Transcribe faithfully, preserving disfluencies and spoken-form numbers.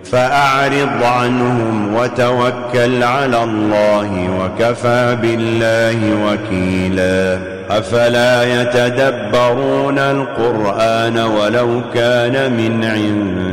فأعرض عنهم وتوكل على الله وكفى بالله وكيلا. أفلا يتدبرون القرآن ولو كان من عند